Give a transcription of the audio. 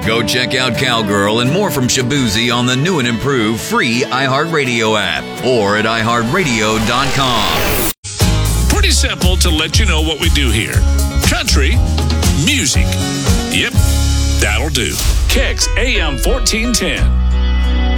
Go check out Cowgirl and more from Shabuzi on the new and improved free iHeartRadio app or at iHeartRadio.com. Pretty simple to let you know what we do here. Country, music. Yep, that'll do. Kicks AM 1410.